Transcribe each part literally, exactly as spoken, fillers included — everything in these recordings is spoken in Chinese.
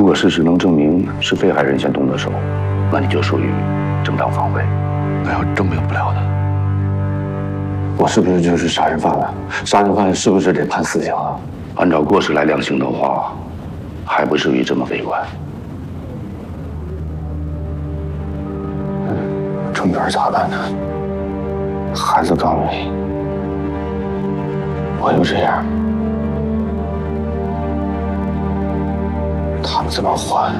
如果事实能证明是被害人先动的手，那你就属于正当防卫。 那要证明不了的， 我是不是就是杀人犯了？杀人犯是不是得判死刑啊？ 按照过失来量刑的话，还不至于这么悲观。 这女儿咋办呢？孩子刚没，我就这样，他们怎么还？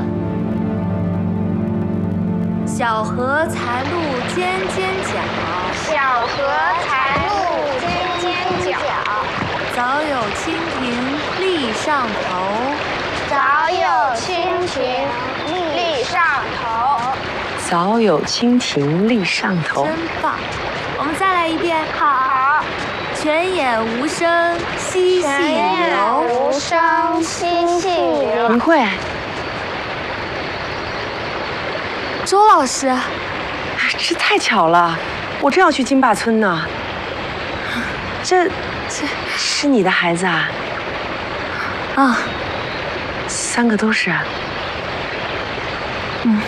小荷才露尖尖角， 小荷才露尖尖角， 早有蜻蜓立上头， 早有蜻蜓立上头， 早有蜻蜓立上头。 真棒！我们再来一遍。 好。 泉眼无声惜细流， 无声惜细流。 明慧， 周老师， 啊，这太巧了，我正要去金坝村呢。这这是你的孩子啊？ 啊， 三个都是。 嗯。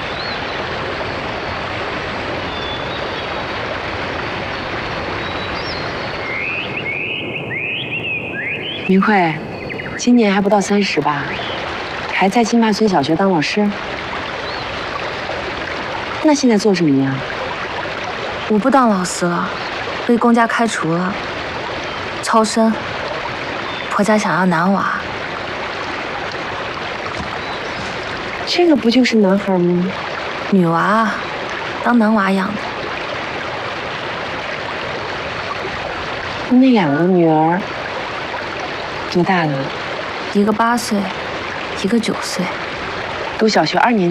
明慧，今年还不到三十吧？还在金坝村小学当老师？那现在做什么呀？ 我不当老师了，被公家开除了。超生，婆家想要男娃。 这个不就是男孩吗？ 女娃，当男娃养的。 那两个女儿多大了？ 一个八岁，一个九岁， 读小学二年级。